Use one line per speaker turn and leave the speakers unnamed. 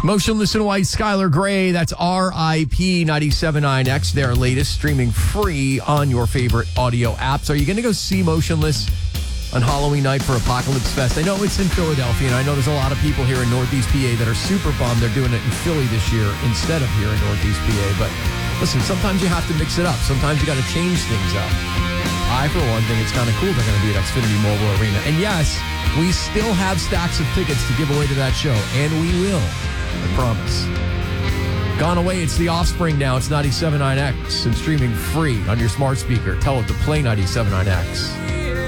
Motionless in White, Skylar Grey. That's RIP 97.9X, their latest, streaming free on your favorite audio apps. Are you going to go see Motionless on Halloween night for Apocalypse Fest? I know it's in Philadelphia, and I know there's a lot of people here in Northeast PA that are super bummed they're doing it in Philly this year instead of here in Northeast PA. But listen, sometimes you have to mix it up. Sometimes you got to change things up. I, for one, think it's kind of cool they're going to be at Xfinity Mobile Arena. And yes, we still have stacks of tickets to give away to that show, and we will. I promise. Gone away, it's The Offspring now. It's 97.9X and streaming free on your smart speaker. Tell it to play 97.9X.